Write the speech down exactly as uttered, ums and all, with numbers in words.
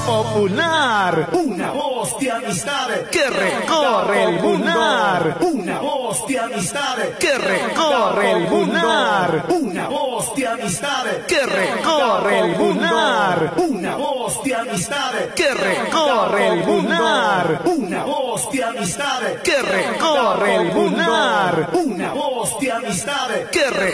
popular, una voz de amistad que recorre el lunar, una voz de amistad que recorre el lunar, una voz de amistad que recorre el lunar, una voz de amistad que recorre el lunar, una voz de amistad que recorre el lunar, una voz de amistad que recorre